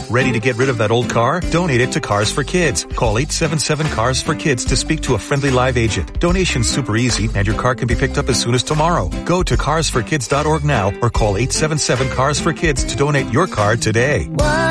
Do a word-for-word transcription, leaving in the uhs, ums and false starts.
Ready to get rid of that old car? Donate it to Cars for Kids. Call eight seven seven, C A R S for Kids to speak to a friendly live agent. Donation's super easy, and your car can be picked up as soon as tomorrow. Go to cars for kids dot org now or call eight seven seven, C A R S for Kids to donate your car today. What?